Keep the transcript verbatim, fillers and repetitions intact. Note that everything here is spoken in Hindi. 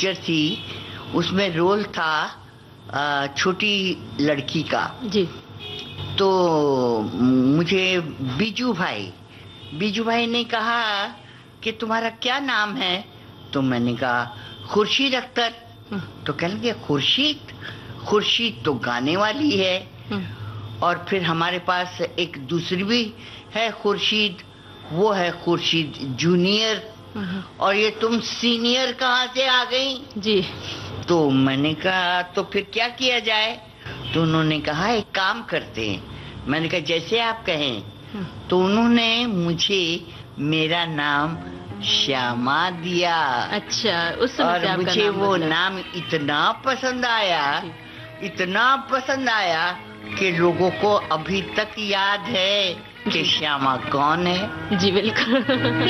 पिक्चर थी, उसमें रोल था छोटी लड़की का जी। तो मुझे बीजू भाई बीजू भाई ने कहा कि तुम्हारा क्या नाम है? तो मैंने कहा खुर्शीद अख्तर। तो कहने लगे खुर्शीद खुर्शीद तो गाने वाली है, और फिर हमारे पास एक दूसरी भी है खुर्शीद, वो है खुर्शीद जूनियर, और ये तुम सीनियर कहाँ से आ गई? जी। तो मैंने कहा तो फिर क्या किया जाए? तो उन्होंने कहा एक काम करते हैं। मैंने कहा जैसे आप कहें। तो उन्होंने मुझे मेरा नाम श्यामा दिया। अच्छा, उस समय और से आपका मुझे नाम वो बदला। नाम इतना पसंद आया, इतना पसंद आया कि लोगों को अभी तक याद है कि श्यामा कौन है। जी बिल्कुल।